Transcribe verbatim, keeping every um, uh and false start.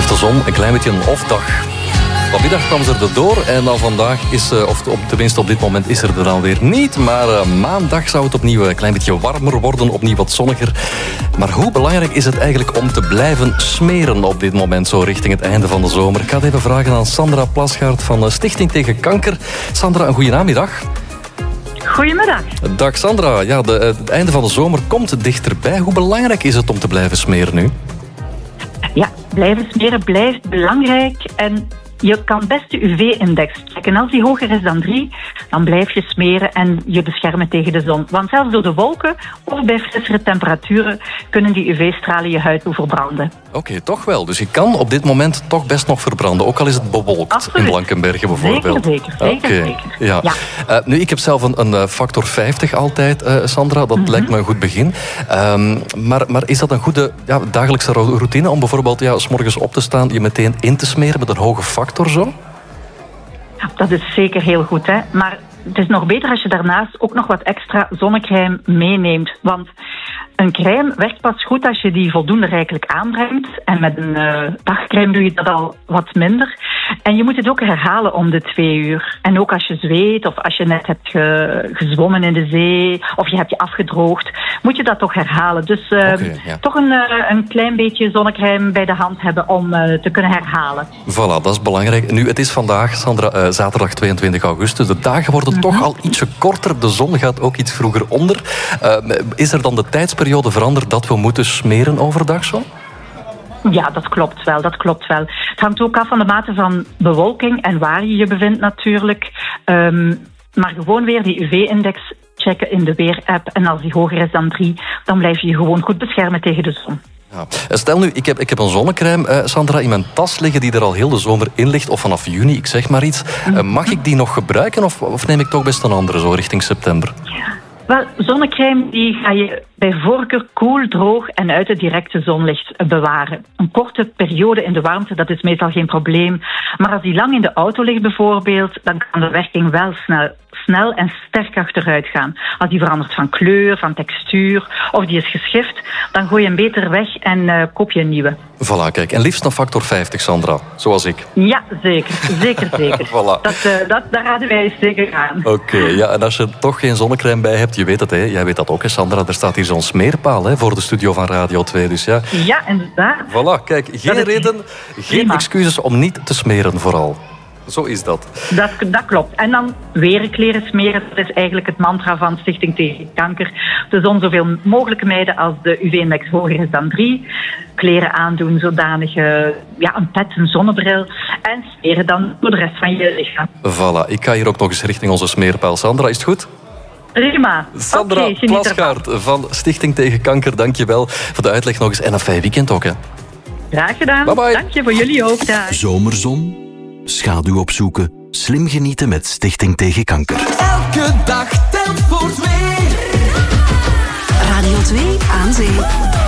de zon een klein beetje een off-dag. Vanmiddag kwam ze er door en dan vandaag is, of op, tenminste op dit moment is er er dan weer niet. Maar uh, maandag zou het opnieuw een klein beetje warmer worden, opnieuw wat zonniger. Maar hoe belangrijk is het eigenlijk om te blijven smeren op dit moment, zo richting het einde van de zomer? Ik ga het even vragen aan Sandra Plasgaard van Stichting Tegen Kanker. Sandra, een goede namiddag. Goedemiddag. Dag Sandra. Ja, de, het einde van de zomer komt dichterbij. Hoe belangrijk is het om te blijven smeren nu? Ja, blijven smeren blijft belangrijk en je kan best de U V-index checken. Als die hoger is dan drie, dan blijf je smeren en je beschermen tegen de zon. Want zelfs door de wolken of bij frissere temperaturen kunnen die U V-stralen je huid doen verbranden. Oké, okay, toch wel. Dus je kan op dit moment toch best nog verbranden. Ook al is het bewolkt. Absoluut. In Blankenberge bijvoorbeeld. Zeker, zeker. zeker, okay. zeker. Ja. Ja. Uh, nu, ik heb zelf een, een factor vijftig altijd, uh, Sandra. Dat mm-hmm. lijkt me een goed begin. Um, maar, maar is dat een goede ja, dagelijkse routine om bijvoorbeeld ja, 's morgens op te staan, je meteen in te smeren met een hoge factor zo? Ja, dat is zeker heel goed, hè. Maar het is nog beter als je daarnaast ook nog wat extra zonnecrème meeneemt. Want een crème werkt pas goed als je die voldoende rijkelijk aanbrengt. En met een uh, dagcrème doe je dat al wat minder. En je moet het ook herhalen om de twee uur. En ook als je zweet of als je net hebt ge- gezwommen in de zee of je hebt je afgedroogd, moet je dat toch herhalen. Dus uh, okay, ja. toch een, uh, een klein beetje zonnecrème bij de hand hebben om uh, te kunnen herhalen. Voilà, dat is belangrijk. Nu, het is vandaag, Sandra, uh, zaterdag tweeëntwintig augustus. De dagen worden mm-hmm. toch al ietsje korter. De zon gaat ook iets vroeger onder. Uh, is er dan de tijdsperiode veranderd dat we moeten smeren overdag zo? Ja, dat klopt wel, dat klopt wel. Het hangt ook af van de mate van bewolking en waar je je bevindt natuurlijk. Um, maar gewoon weer die U V-index checken in de weerapp. En als die hoger is dan drie, dan blijf je je gewoon goed beschermen tegen de zon. Ja. Stel nu, ik heb, ik heb een zonnecrème, uh, Sandra, in mijn tas liggen die er al heel de zomer in ligt, of vanaf juni, ik zeg maar iets. Uh, mag ik die nog gebruiken of, of neem ik toch best een andere, zo richting september? Wel, zonnecrème die ga je bij voorkeur koel, droog en uit het directe zonlicht bewaren. Een korte periode in de warmte, dat is meestal geen probleem. Maar als die lang in de auto ligt bijvoorbeeld, dan kan de werking wel snel, snel en sterk achteruit gaan. Als die verandert van kleur, van textuur of die is geschift, dan gooi je hem beter weg en uh, koop je een nieuwe. Voilà, kijk. En liefst een factor vijftig, Sandra. Zoals ik. Ja, zeker. Zeker, zeker. Voilà. Dat, uh, dat, daar raden wij zeker aan. Oké, okay, ja. En als je toch geen zonnecrème bij hebt, je weet het, hè. Jij weet dat ook, hè, Sandra. Er staat hier zo'n smeerpaal, hè, voor de studio van Radio twee. Dus ja. Ja, inderdaad. Voilà, kijk. Geen dat reden, geen prima. Excuses om niet te smeren, vooral. Zo is dat. dat. Dat klopt. En dan weren kleren smeren. Dat is eigenlijk het mantra van Stichting Tegen Kanker. De zon zoveel mogelijk mijden als de U V-index hoger is dan drie. Kleren aandoen, zodanig uh, ja, een pet, een zonnebril. En smeren dan voor de rest van je lichaam. Voilà. Ik ga hier ook nog eens richting onze smeerpaal. Sandra, is het goed? Prima. Sandra okay, Plasgaard van Stichting Tegen Kanker, dank je wel voor de uitleg nog eens. En een fijn weekend ook, hè. Graag gedaan. Bye bye. Dank je voor jullie ook. Dag. Zomerzon, schaduw opzoeken, slim genieten met Stichting Tegen Kanker. Elke dag telt voor twee. Radio twee aan zee.